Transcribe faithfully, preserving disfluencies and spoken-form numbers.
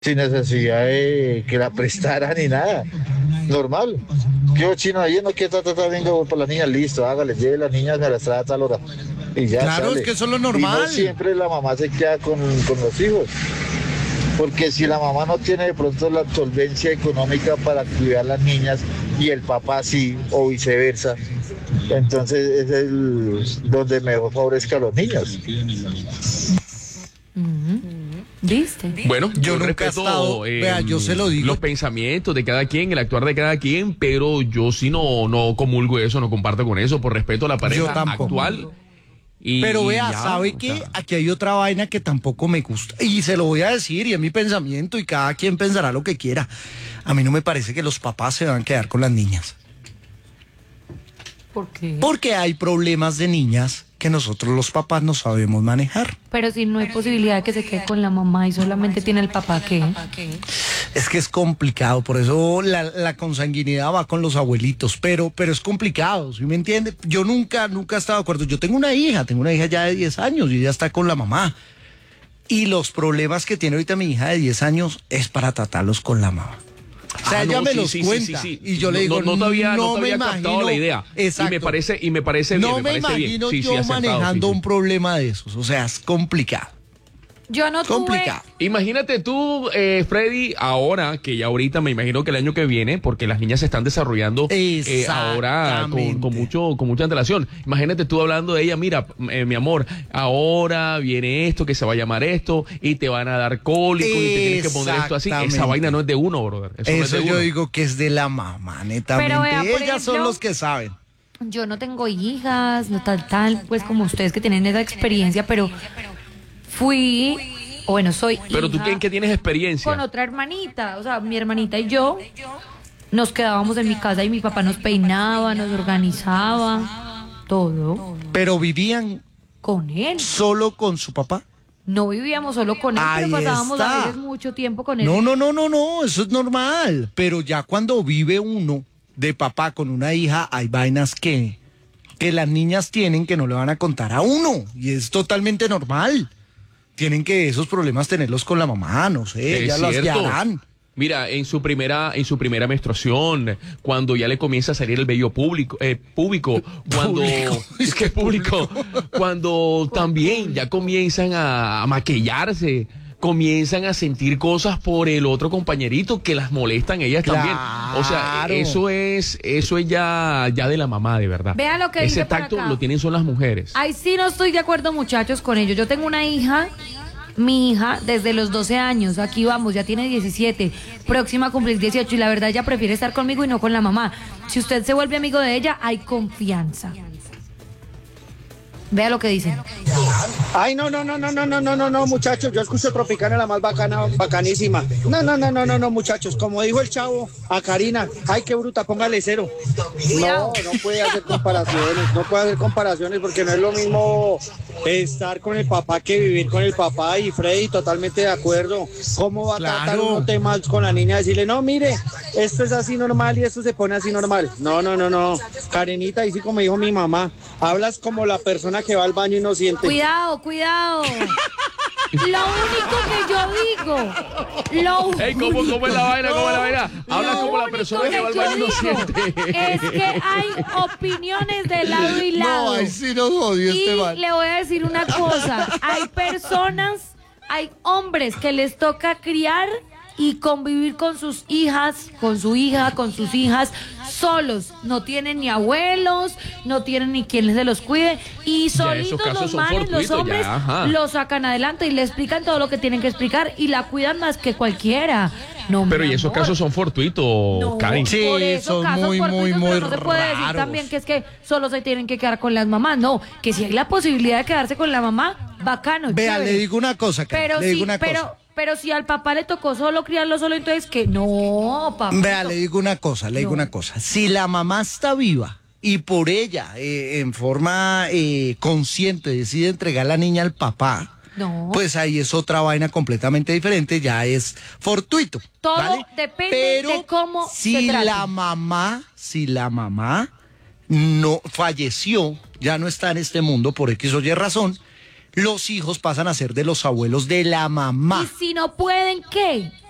sin necesidad de que la prestaran ni nada. Normal. Yo chino ahí no quiero tratar vengo por las niñas, listo, hágale, lleve las niñas a la estrada a tal hora. Y ya Claro, sale. es que eso es lo Y no normal. siempre la mamá se queda con, con los hijos. Porque si la mamá no tiene de pronto la solvencia económica para cuidar a las niñas y el papá sí, o viceversa, entonces es el donde mejor favorezca a los niños. ¿Viste? Bueno, Yo yo nunca he respeto estado- eh, vea, yo se lo digo. los pensamientos de cada quien, el actuar de cada quien, pero yo sí no, no comulgo eso, no comparto con eso, por respeto a la Yo pareja tampoco. actual. Y, Pero y vea, ya, ¿sabe o qué? sea, Aquí hay otra vaina que tampoco me gusta. Y se lo voy a decir, y es mi pensamiento, y cada quien pensará lo que quiera. A mí no me parece que los papás se van a quedar con las niñas. ¿Por qué? Porque hay problemas de niñas que nosotros los papás no sabemos manejar. Pero si no hay posibilidad de que se quede con la mamá y solamente tiene el papá, ¿qué? Es que es complicado, por eso la, la consanguinidad va con los abuelitos, pero, pero es complicado, ¿sí me entiende? Yo nunca, nunca he estado de acuerdo. Yo tengo una hija, tengo una hija ya de diez años y ella está con la mamá. Y los problemas que tiene ahorita mi hija de diez años es para tratarlos con la mamá. O sea, ah, ella no, me sí, los sí, sí, cuenta sí, sí. y yo le digo, no, no, te había, no, no te me había captado imagino la idea. Exacto. Y me parece, y me parece bien, No me me parece bien. imagino Sí, sí, yo acertado, manejando sí, sí. un problema de esos, o sea, es complicado. Yo no tuve... Complicado. Imagínate tú, eh, Freddy, ahora, que ya ahorita me imagino que el año que viene, porque las niñas se están desarrollando eh, ahora con, con mucho con mucha antelación. Imagínate tú hablando de ella, mira, eh, mi amor, ahora viene esto, que se va a llamar esto, y te van a dar cólicos, y te tienes que poner esto así. Esa Exactamente. vaina no es de uno, brother. Eso, no es Eso de yo uno. digo que es de la mamá, netamente. Pero vea, por Ellas ejemplo, son los que saben. Yo no tengo hijas, no tal, tal, pues como ustedes que tienen esa experiencia, pero fui, o bueno, soy Pero tú, hija ¿en qué tienes experiencia? con otra hermanita, o sea, mi hermanita y yo nos quedábamos en mi casa y mi papá nos peinaba, nos organizaba, todo Pero vivían con él. solo con su papá. No vivíamos solo con él, Ahí pero pasábamos está. a veces mucho tiempo con él. No, no, no, no, no, eso es normal. Pero ya cuando vive uno de papá con una hija, hay vainas que, que las niñas tienen que no le van a contar a uno. Y es totalmente normal. Tienen que esos problemas tenerlos con la mamá, no sé, Es ya los cierto. harán. Mira, en su primera, en su primera menstruación, cuando ya le comienza a salir el vello público, eh, público, cuando Público. es que público, cuando también ya comienzan a, a maquillarse, comienzan a sentir cosas por el otro compañerito que las molestan ellas también. O sea, Claro. eso es, eso es ya, ya de la mamá, de verdad. Vea lo que Ese dice por tacto acá. lo tienen son las mujeres. Ay, sí, no estoy de acuerdo, muchachos, con ellos. Yo tengo una hija, mi hija, desde los doce años. Aquí vamos, ya tiene diecisiete, próxima a cumplir dieciocho. Y la verdad, ella prefiere estar conmigo y no con la mamá. Si usted se vuelve amigo de ella, hay confianza. Vea lo que dicen. Ay, no, no, no, no, no, no, no, no, no, muchachos, yo escucho Tropicana la más bacana, bacanísima. No, no, no, no, no, no, muchachos, como dijo el chavo a Karina, ay, qué bruta, póngale cero. No, no puede hacer comparaciones, no puede hacer comparaciones porque no es lo mismo estar con el papá que vivir con el papá. Y Freddy, totalmente de acuerdo. ¿Cómo va a tratar Claro. unos temas con la niña? Decirle, no, mire, esto es así normal y esto se pone así normal. No, no, no, no, Karenita, y sí como dijo mi mamá, hablas como la persona que va al baño y no siente. Cuidado, cuidado. Lo único que yo digo, lo Ey, ¿cómo, ¿cómo es la vaina? ¿Cómo es la vaina? Habla Lo como la único persona que va al yo baño y no digo siente. es que hay opiniones de lado y lado. No, ahí sí nos jodió Y este man. le voy a decir una cosa, hay personas, hay hombres que les toca criar y convivir con sus hijas, con su hija, con sus hijas, solos. No tienen ni abuelos, no tienen ni quien se los cuide. Y Ya, esos solitos casos los son manes, los fortuitos, hombres, ya, ajá. los sacan adelante y le explican todo lo que tienen que explicar y la cuidan más que cualquiera. No, Pero mi y esos amor. casos son fortuitos, No, Karen. Sí, por eso son casos muy, fortuitos, muy, pero muy no se puede decir raros. también que es que solo se tienen que quedar con las mamás. No, que si hay la posibilidad de quedarse con la mamá, bacano. Vea, chévere. le digo una cosa, Karen, Pero le digo sí, una pero, cosa. pero si al papá le tocó solo criarlo solo, entonces que no, papá. Vea, le digo una cosa, le digo No. una cosa. Si la mamá está viva y por ella, eh, en forma eh, consciente, decide entregar la niña al papá, No. pues ahí es otra vaina completamente diferente, ya es fortuito. Todo ¿vale? depende Pero de cómo se si trate. la mamá, si la mamá no falleció, ya no está en este mundo por X o Y razón, los hijos pasan a ser de los abuelos de la mamá. Y si no pueden, ¿qué?